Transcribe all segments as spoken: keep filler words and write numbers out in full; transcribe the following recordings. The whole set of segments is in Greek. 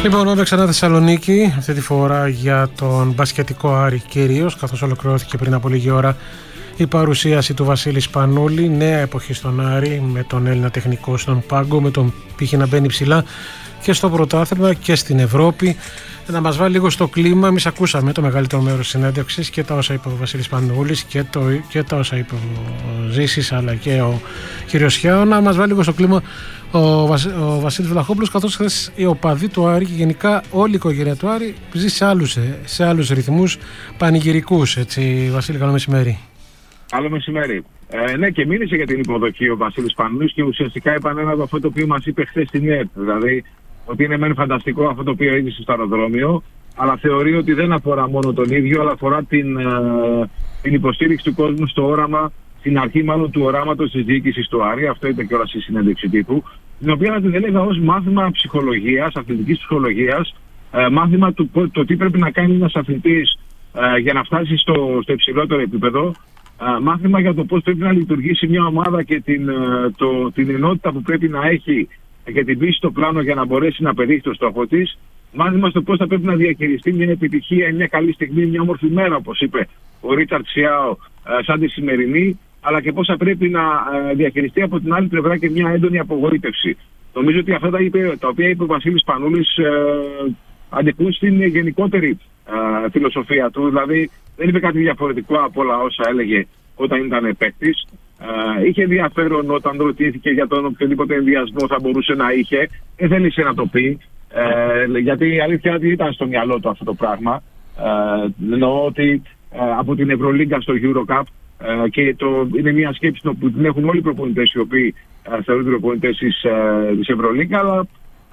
Λοιπόν, πάμε ξανά Θεσσαλονίκη, αυτή τη φορά για τον μπασκετικό Άρη κυρίως, καθώς ολοκληρώθηκε πριν από λίγη ώρα η παρουσίαση του Βασίλη Σπανούλη. Νέα εποχή στον Άρη, με τον Έλληνα τεχνικό στον πάγκο, με τον πύχη να μπαίνει ψηλά και στο πρωτάθλημα και στην Ευρώπη. Να μας βάλει λίγο στο κλίμα. Εμείς ακούσαμε το μεγαλύτερο μέρος της συνέντευξης και τα όσα είπε ο Βασίλης Σπανούλης και, το, και τα όσα είπε ο Ζήσης αλλά και ο κ. Χιάο. Να μας βάλει λίγο στο κλίμα ο, Βασ, ο Βασίλης Βλαχόπουλος, καθώς χθες οι οπαδοί του Άρη και γενικά όλη η οικογένεια του Άρη ζει σε άλλους, σε άλλους ρυθμούς πανηγυρικούς. Έτσι, Βασίλη, καλό μεσημέρι. Καλό μεσημέρι. Ε, ναι, και μίλησε για την υποδοχή ο Βασίλης Σπανούλης και ουσιαστικά επανέλαβε αυτό το οποίο μας είπε χθες στην ΕΡΤ. Δηλαδή, ότι είναι μεν φανταστικό αυτό το οποίο έζησε στο αεροδρόμιο, αλλά θεωρεί ότι δεν αφορά μόνο τον ίδιο, αλλά αφορά την, ε, την υποστήριξη του κόσμου στο όραμα, στην αρχή μάλλον του οράματος της διοίκησης του Άρη. Αυτό είπε και όλα στη συνέντευξη τύπου, την οποία να την έλεγα ως μάθημα ψυχολογίας, αθλητικής ψυχολογίας, ε, μάθημα του το τι πρέπει να κάνει ένας αθλητής ε, για να φτάσει στο, στο υψηλότερο επίπεδο. Uh, μάθημα για το πώς πρέπει να λειτουργήσει μια ομάδα και την, uh, το, την ενότητα που πρέπει να έχει και την πίστη στο πλάνο για να μπορέσει να πετύχει το στόχο της. Μάθημα στο πώς θα πρέπει να διαχειριστεί μια επιτυχία, μια καλή στιγμή, μια όμορφη μέρα, όπως είπε ο Ρίτσαρντ Σιάο, uh, σαν τη σημερινή, αλλά και πώς θα πρέπει να uh, διαχειριστεί από την άλλη πλευρά και μια έντονη απογοήτευση. Νομίζω ότι αυτά τα, είπε, τα οποία είπε ο Βασίλης Σπανούλης uh, αντικούν στην γενικότερη uh, φιλοσοφία του, δηλαδή δεν είπε κάτι διαφορετικό από όλα όσα έλεγε όταν ήταν παίκτης. Uh, είχε ενδιαφέρον όταν ρωτήθηκε για τον οποιοδήποτε ενδιασμό θα μπορούσε να είχε. Δεν θέλησε να το πει, uh, γιατί η αλήθεια είναι ότι ήταν στο μυαλό του αυτό το πράγμα. Uh, εννοώ ότι uh, από την Ευρωλίγκα στο Eurocup uh, και το, είναι μια σκέψη που την έχουν όλοι οι προπονητές οι οποίοι uh, θεωρούνται προπονητές της, uh, της Ευρωλίγκα, αλλά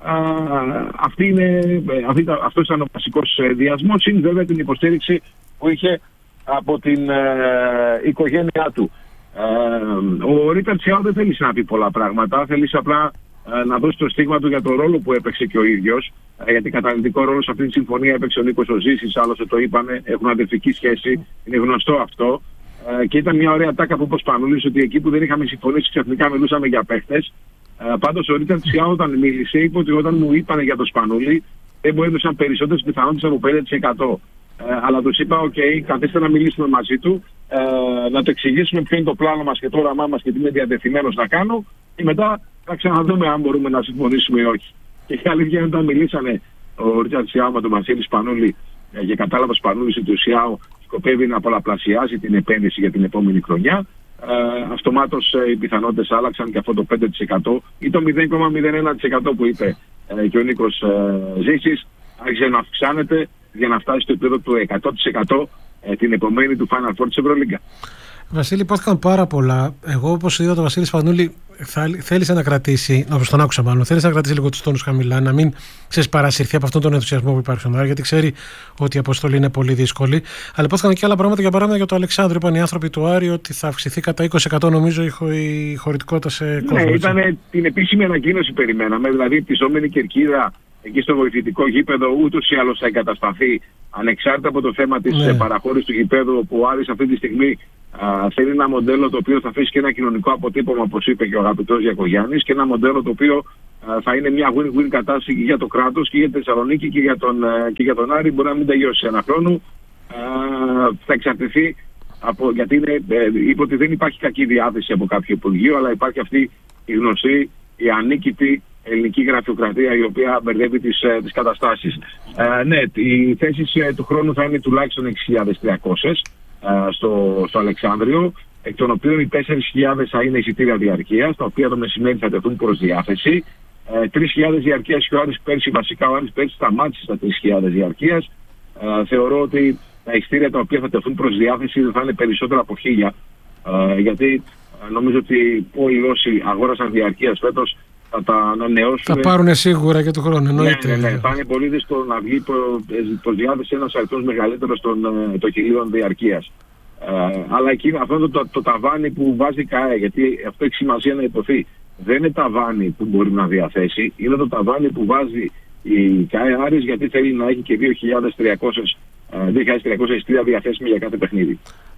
uh, αυτή είναι, αυτή, αυτός ήταν ο βασικός ενδιασμός, είναι βέβαια την υποστήριξη που είχε από την ε, οικογένειά του. Ε, ο Ρίτσαρντ Σιάο δεν θέλησε να πει πολλά πράγματα, θέλησε απλά ε, να δώσει το στίγμα του για τον ρόλο που έπαιξε και ο ίδιος, ε, γιατί καταλυτικό ρόλο σε αυτή τη συμφωνία έπαιξε ο Νίκος ο Ζήσης, άλλωστε το είπανε, έχουν αδελφική σχέση, είναι γνωστό αυτό. Ε, και ήταν μια ωραία τάκα που είπε ο Σπανούλης ότι εκεί που δεν είχαμε συμφωνήσει ξαφνικά μιλούσαμε για παίχτες. Ε, πάντως ο Ρίτσαρντ Σιάο όταν μίλησε είπε ότι όταν μου είπανε για τον Σπανούλη δεν μου έδωσαν περισσότερες πιθανότητες από πέντε τοις εκατό. Ε, αλλά τους είπα, οκ, okay, καθίστε να μιλήσουμε μαζί του, ε, να το εξηγήσουμε ποιο είναι το πλάνο μας και το όραμά μας και τι είμαι διατεθειμένος να κάνω και μετά θα ξαναδούμε αν μπορούμε να συμφωνήσουμε ή όχι. Και η αλήθεια είναι όταν μιλήσανε ο Ρίτσαρντ Σιάο με τον Βασίλη Σπανούλη ε, και κατάλαβα ο Σπανούλης ότι ο Σιάο σκοπεύει να πολλαπλασιάζει την επένδυση για την επόμενη χρονιά, ε, αυτομάτως ε, οι πιθανότητες άλλαξαν και αυτό το πέντε τοις εκατό ή το μηδέν κόμμα μηδέν ένα τοις εκατό που είπε ε, και ο Νίκος ε, Ζήσης άρχισε να αυξάνεται για να φτάσει στο επίπεδο του εκατό τοις εκατό ε, την επομένη του Final Four της Ευρωλίγκα. Βασίλη, υπόθηκαν πάρα πολλά. Εγώ, όπως είδα, τον Βασίλη Σπανούλη θέλησε να κρατήσει, όπως τον άκουσα μάλλον, θέλησε να κρατήσει λίγο τους τόνους χαμηλά, να μην ξέρεις, παρασυρθεί από αυτόν τον ενθουσιασμό που υπάρχει στον Άρη, γιατί ξέρει ότι η αποστολή είναι πολύ δύσκολη. Αλλά υπόθηκαν και άλλα πράγματα, για παράδειγμα για τον Αλεξάνδρου. Είπαν οι άνθρωποι του Άρη ότι θα αυξηθεί κατά είκοσι τοις εκατό νομίζω η χωρητικότητα σε κόσμο. Ναι, ήταν την επίσημη ανακοίνωση περιμέναμε, δηλαδή η πτυσσόμενη κερκίδα εκεί στο βοηθητικό γήπεδο ούτως ή άλλως θα εγκατασταθεί, ανεξάρτητα από το θέμα της ναι. παραχώρησης του γηπέδου, όπου ο Άρης αυτή τη στιγμή α, θέλει ένα μοντέλο το οποίο θα αφήσει και ένα κοινωνικό αποτύπωμα, όπως είπε και ο αγαπητός Γιακογιάννης, και ένα μοντέλο το οποίο α, θα είναι μια win-win κατάσταση και για το κράτος και για τη Θεσσαλονίκη και για τον, α, και για τον Άρη. Μπορεί να μην τελειώσει σε ένα χρόνο, α, θα εξαρτηθεί από, γιατί είναι, ε, είπε ότι δεν υπάρχει κακή διάθεση από κάποιο υπουργείο, αλλά υπάρχει αυτή η γνωστή, η ανίκητη ελληνική γραφειοκρατία η οποία μπερδεύει τις, τις καταστάσεις. Ε, ναι, οι θέσεις ε, του χρόνου θα είναι τουλάχιστον έξι χιλιάδες τριακόσιες ε, στο, στο Αλεξάνδριο, εκ των οποίων οι τέσσερις χιλιάδες θα είναι εισιτήρια διαρκείας, τα οποία το μεσημέρι θα τεθούν προς διάθεση. Ε, τρεις χιλιάδες διαρκείας και ο Άρης πέρσι, βασικά ο Άρης πέρσι σταμάτησε στα τρεις χιλιάδες διαρκείας. Ε, θεωρώ ότι τα εισιτήρια τα οποία θα τεθούν προς διάθεση δεν θα είναι περισσότερα από χίλια, ε, γιατί ε, νομίζω ότι όλοι όσοι αγόρασαν διαρκείας φέτος θα τα ανανεώσουν. Θα πάρουν σίγουρα και του χρόνου, εννοείται. Ναι, ναι, ναι. Θα είναι πολύ δύσκολο να βγει προς διάθεση ένας αριθμός μεγαλύτερος των, των χιλίων διαρκείας. Ε, αλλά εκεί αυτό το, το, το ταβάνι που βάζει η ΚΑΕ, γιατί αυτό έχει σημασία να υποθεί, δεν είναι ταβάνι που μπορεί να διαθέσει, είναι το ταβάνι που βάζει η ΚΑΕ Άρης, γιατί θέλει να έχει και δύο χιλιάδες τριακόσια εισιτήρια διαθέσιμη για κάθε παιχνίδι.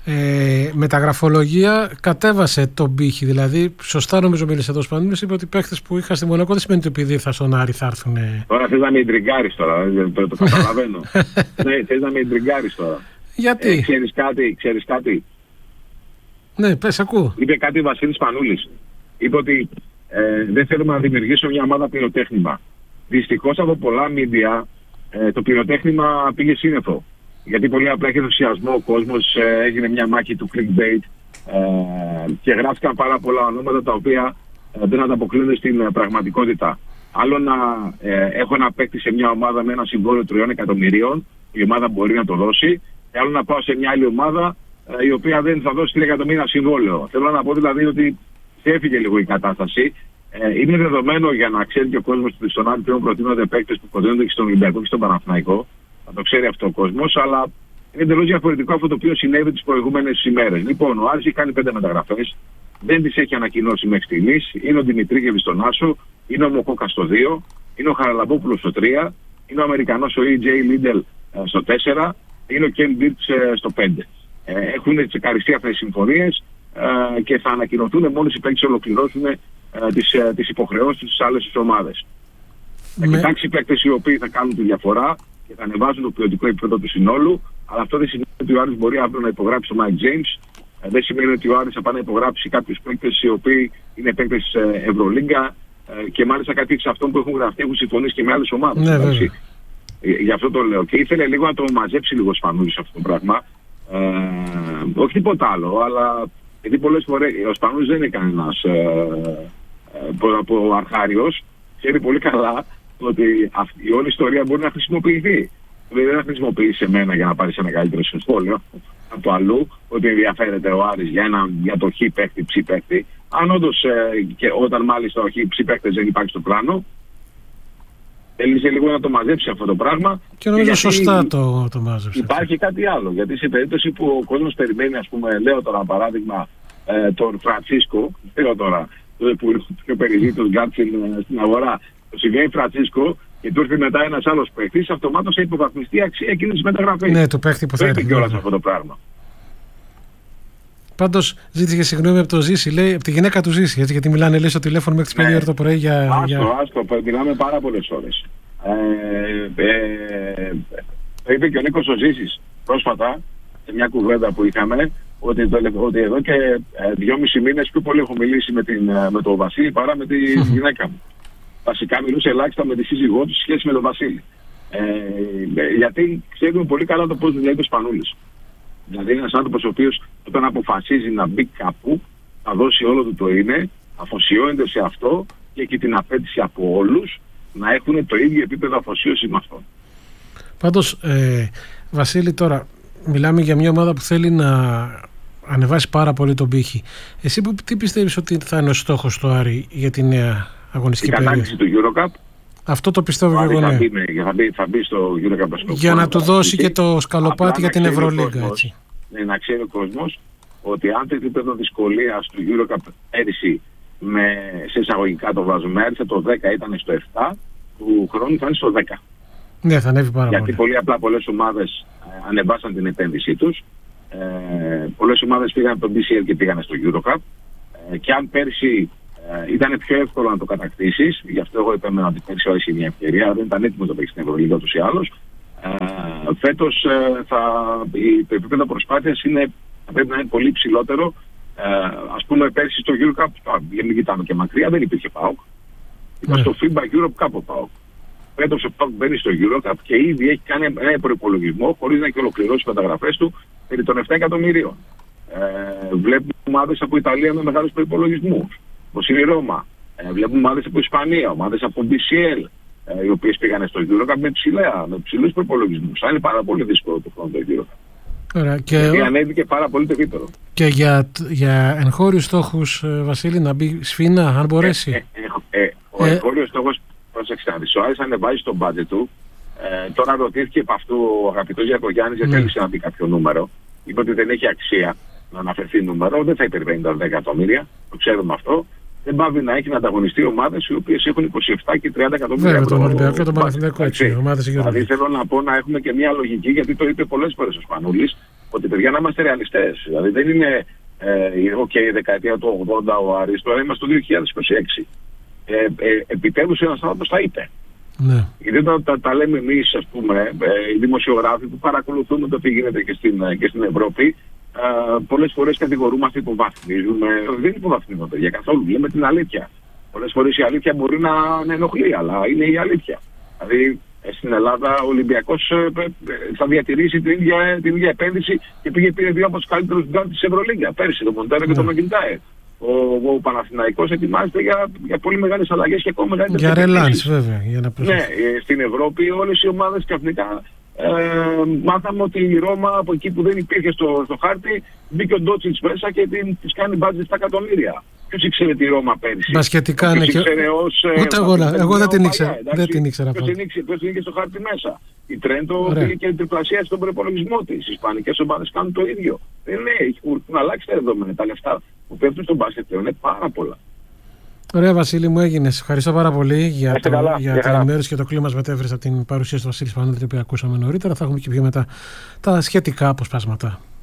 Ε, με τα γραφολογία κατέβασε τον πύχη. Δηλαδή, σωστά νομίζω μίλησε εδώ ο Σπανούλης, είπε ότι οι παίχτες που είχα στη Μονακό δεν σημαίνει ότι επειδή θα στον Άρη θα έρθουν. Τώρα θες να με ιντριγκάρεις τώρα, το, το καταλαβαίνω. Ναι, θες να με ιντριγκάρεις τώρα. Γιατί? Ε, ξέρεις κάτι, ξέρεις κάτι. Ναι, πες, ακούω. Είπε κάτι ο Βασίλης Σπανούλης. Είπε ότι ε, δεν θέλουμε να δημιουργήσουμε μια ομάδα πυροτέχνημα. Δυστυχώς από πολλά μίντια ε, το πυροτέχνημα πήγε σύννεφο. Γιατί πολύ απλά έχει ενθουσιασμό ο κόσμος, ε, έγινε μια μάχη του clickbait ε, και γράφτηκαν πάρα πολλά ονόματα τα οποία ε, δεν ανταποκρίνονται στην ε, πραγματικότητα. Άλλο να ε, έχω ένα παίκτη σε μια ομάδα με ένα συμβόλαιο τριών εκατομμυρίων, η ομάδα μπορεί να το δώσει, και άλλο να πάω σε μια άλλη ομάδα ε, η οποία δεν θα δώσει τρία εκατομμύρια συμβόλαιο. Θέλω να πω δηλαδή ότι έφυγε λίγο η κατάσταση. Ε, είναι δεδομένο, για να ξέρει και ο κόσμος ότι στον Άρη πλέον προτείνονται παίκτες που προτείνονται και στον Ολυμπιακό και στον Παναθηναϊκό. Θα το ξέρει αυτό ο κόσμος, αλλά είναι εντελώς διαφορετικό αυτό το οποίο συνέβη τις προηγούμενες ημέρες. Λοιπόν, ο Άρης έχει κάνει πέντε μεταγραφές, δεν τις έχει ανακοινώσει μέχρι στιγμής. Είναι ο Δημητρίκεβης στον Άσο, είναι ο Μοκόκα στο δύο, είναι ο Χαραλαμπόπουλος στο τρία, είναι ο Αμερικανός ο Ι Τζέι Λίντελ στο τέσσερα, είναι ο Κεν Μπίρτς στο πέντε. Ε, έχουν τσεκαριστεί αυτές οι συμφωνίες ε, και θα ανακοινωθούν μόλις οι παίκτες ολοκληρώσουν ε, τις, ε, τις υποχρεώσεις στις άλλες ομάδες. Θα Με... κοιτάξει οι παίκτες οι οποίοι θα κάνουν τη διαφορά και θα ανεβάζουν το ποιοτικό επίπεδο του συνόλου, αλλά αυτό δεν σημαίνει ότι ο Άρης μπορεί αύριο να υπογράψει τον Mike James. Δεν σημαίνει ότι ο Άρης θα πάει να υπογράψει κάποιους παίκτες οι οποίοι είναι παίκτες Ευρωλίγκα και μάλιστα κάτι σε αυτόν που έχουν γραφτεί έχουν συμφωνήσει και με άλλες ομάδες. Ναι, γι' αυτό το λέω. Και ήθελε λίγο να το μαζέψει λίγο Σπανούλης αυτό το πράγμα. Ε, όχι τίποτα άλλο, αλλά γιατί πολλές φορές ο Σπανούλης δεν είναι κανένας ε, ε, από αρχάριος. Ξέρει πολύ καλά ότι αυτή, η όλη ιστορία μπορεί να χρησιμοποιηθεί. Δηλαδή δεν θα χρησιμοποιήσει εμένα για να πάρει ένα καλύτερο συμβόλαιο από το αλλού, ότι ενδιαφέρεται ο Άρης για, ένα, για το χ παίκτη, ψ παίκτη. Αν όντως ε, και όταν μάλιστα ο χ ψ παίκτης δεν υπάρχει στο πλάνο, θέλησε λίγο να το μαζέψει αυτό το πράγμα. Και νομίζω και σωστά το, το μάζεψε. Υπάρχει κάτι άλλο. Γιατί σε περίπτωση που ο κόσμος περιμένει, ας πούμε, λέω τώρα παράδειγμα, ε, τον Φραντσίσκο, λέω τώρα, που ήρθε ο περιζήτητος Γκάτσιν στην αγορά, το συμβαίνει Φραντσίσκο και του έρθει μετά ένας άλλος παίκτης, αυτομάτως θα υποβαθμιστεί η αξία εκείνης της μεταγραφής. Ναι, το παίκτη που θα έρθει. κιόλας αυτό το πράγμα. Πάντως ζήτησε συγγνώμη από το Ζήση, λέει, από τη γυναίκα του Ζήση, έτσι, γιατί μιλάνε λέει στο τηλέφωνο μέχρι τις πέντε ώρα το πρωί για. Άστο, για... άστο, μιλάμε πάρα πολλές ώρες. Ε, ε, το είπε και ο Νίκος ο Ζήσης πρόσφατα σε μια κουβέντα που είχαμε ότι, το, ότι εδώ και ε, δυόμισι μήνες πιο πολύ έχω μιλήσει με, την, με τον Βασίλη παρά με τη γυναίκα μου. Βασικά μιλούσε ελάχιστα με τη σύζυγό του σχέση με τον Βασίλη. Ε, γιατί ξέρουμε πολύ καλά το πώς δουλεύει ο Σπανούλης. Δηλαδή είναι ένας άνθρωπος ο οποίος όταν αποφασίζει να μπει κάπου θα δώσει όλο του το είναι, αφοσιώνεται σε αυτό και έχει την απέτηση από όλους να έχουν το ίδιο επίπεδο αφοσίωση με αυτό. Πάντως, ε, Βασίλη, τώρα μιλάμε για μια ομάδα που θέλει να ανεβάσει πάρα πολύ τον πύχη. Εσύ που, τι πιστεύεις ότι θα είναι ο στόχος του Άρη για τη νέα αγωνιστική περίοδο? Η κατάκτηση του EuroCup. Αυτό το πιστεύω και εγώ, ναι. Θα μπει, θα μπει, θα μπει στο EuroCup. Για να του δώσει και το σκαλοπάτι για την Ευρωλίγκα. Ναι, να ξέρει ο κόσμος ότι αν το επίπεδο δυσκολίας του EuroCup πέρυσι, με, σε εισαγωγικά το βάζουμε, έριξε το δέκα, ήταν στο επτά, του χρόνου θα είναι στο δέκα. Ναι, θα ανέβει πάρα Γιατί πολύ. πολύ απλά πολλές ομάδες ε, ανεβάσαν την επένδυσή τους. Ε, πολλές ομάδες πήγαν από τον μπι σι ελ και πήγαν στο EuroCup. Ε, και αν πέρσι ε, ήταν πιο εύκολο να το κατακτήσεις, γι' αυτό εγώ είπαμε ότι πέρσι όχι μια ευκαιρία, δεν ήταν έτοιμο το παίξει στην Ευρωλίγα ούτως ή άλλως. Ε, φέτος ε, θα, η, το επίπεδο προσπάθειας είναι, θα πρέπει να είναι πολύ ψηλότερο. Ε, ας πούμε πέρσι στο EuroCup, για μην κοιτάμε και μακριά, δεν υπήρχε ΠΑΟΚ. Ήταν στο φίμπα Europe Cup ο ΠΑΟΚ. Φέτος ο ΠΑΟΚ μπαίνει στο EuroCup και ήδη έχει κάνει ένα προϋπολογισμό χωρίς να έχει ολοκληρώσει τις μεταγραφές του περί των επτά εκατομμυρίων. Ε, βλέπουμε ομάδες από Ιταλία με μεγάλους προϋπολογισμούς, όπως είναι η Ρώμα. Ε, βλέπουμε ομάδες από Ισπανία, ομάδες από μπι σι ελ, ε, οι οποίες πήγαν στο EuroCup με, ψηλά, με ψηλούς προϋπολογισμούς. Θα είναι πάρα πολύ δύσκολο το χρόνο το EuroCup. Ωραία, και... Γιατί ανέβηκε πάρα πολύ το επίπεδο. Και για, για εγχώριους στόχους, Βασίλη, να μπει σφίνα, αν μπορέσει. Ε, ε, ε, ο ε, εγχώριος στόχος, πρόσεξε να δεις, ο Άρης ανεβάζει το budget του. Ε, τώρα ρωτήθηκε από αυτού ο αγαπητός Γιακογιάννης, δεν θέλησε να πει κάποιο νούμερο. Είπε ότι δεν έχει αξία να αναφερθεί νούμερο, δεν θα υπερβαίνει τα δέκα εκατομμύρια, το ξέρουμε αυτό. Δεν πάβει να έχει να ανταγωνιστεί ομάδες οι οποίες έχουν είκοσι επτά και τριάντα εκατομμύρια. Βέβαια, τον Ολυμπιακό και τον Παναθηναϊκό, έτσι. Δηλαδή θέλω να πω να έχουμε και μια λογική, γιατί το είπε πολλές φορές ο Σπανούλης, ότι παιδιά να είμαστε ρεαλιστές. Δηλαδή δεν είναι ε, okay, η δεκαετία του ογδόντα ο Άρης, τώρα είμαστε το δύο χιλιάδες είκοσι έξι. Ε, ε, επιτέλους ένας άνθρωπος τα είπε. Ναι. Γιατί όταν τα, τα λέμε εμείς, ας πούμε, ε, οι δημοσιογράφοι που παρακολουθούμε το τι γίνεται και στην, και στην Ευρώπη, ε, πολλές φορές κατηγορούμαστε, υποβαθμίζουμε. Δεν υποβαθμίζουμε, παιδιά, καθόλου. Λέμε την αλήθεια. Πολλές φορές η αλήθεια μπορεί να, να ενοχλεί, αλλά είναι η αλήθεια. Δηλαδή, στην Ελλάδα ο Ολυμπιακός ε, ε, θα διατηρήσει την ίδια, την ίδια επένδυση και πήγε πήρε δύο από τους καλύτερους γκάρντ της Ευρωλίγκα πέρσι, το Μοντέρα και το Μακιντάιρ. Ο, ο Παναθηναϊκός ετοιμάζεται για, για πολύ μεγάλες αλλαγές και ακόμα μεγαλύτερες. Για ρελάνς, βέβαια. Για να ναι, στην Ευρώπη όλες οι ομάδες ξαφνικά ε, μάθαμε ότι η Ρώμα από εκεί που δεν υπήρχε στο, στο χάρτη μπήκε ο Ντότσιτς μέσα και την, της κάνει μπάτζετ στα εκατομμύρια. Ποιος ήξερε τη Ρώμα πέρυσι? Μπασκετικά είναι και... Ως, ούτε εγώ, εγώ δεν την ήξερα. Δεν την ήξερα. Ποιος την είχε στο χάρτη μέσα? Η Τρέντο πήγε και τριπλασίασε τον προπολογισμό της. Οι ισπανικές ομάδες κάνουν το ίδιο. Δεν λέει, έχουν αλλάξει τα δεδομένα. Τα λεφτά που πέφτουν στον μπάσκετ είναι πάρα πολλά. Ωραία, Βασίλη, μου έγινε. Ευχαριστώ πάρα πολύ για, το, καλά, για την ενημέρωση και το κλίμα μας μετέφερε από την παρουσίαση του Βασίλη Σπανούλη, την οποία ακούσαμε νωρίτερα. Θα έχουμε και πιο μετά τα σχετικά αποσπάσματα.